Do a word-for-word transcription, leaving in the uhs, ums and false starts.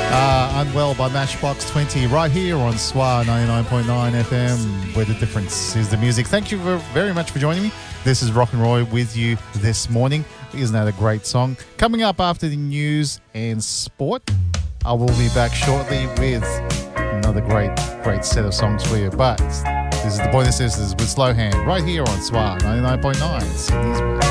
Uh, Unwell by Matchbox twenty right here on S W A ninety-nine point nine F M, where the difference is the music. Thank you for, very much for joining me. This is Rock and Roy with you this morning. Isn't that a great song? Coming up after the news and sport, I will be back shortly with another great, great set of songs for you. But this is the Pointer Sisters with Slow Hand right here on S W A ninety-nine point nine Sydney's